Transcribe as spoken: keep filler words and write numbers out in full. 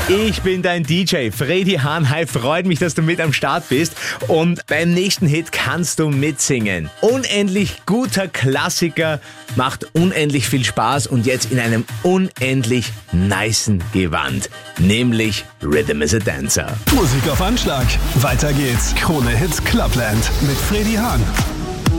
Ich bin dein D J, Freddy Hahn. Hi, freut mich, dass du mit am Start bist. Und beim nächsten Hit kannst du mitsingen. Unendlich guter Klassiker, macht unendlich viel Spaß und jetzt in einem unendlich nicen Gewand. Nämlich Rhythm is a Dancer. Musik auf Anschlag. Weiter geht's. Krone Hits Clubland mit Freddy Hahn.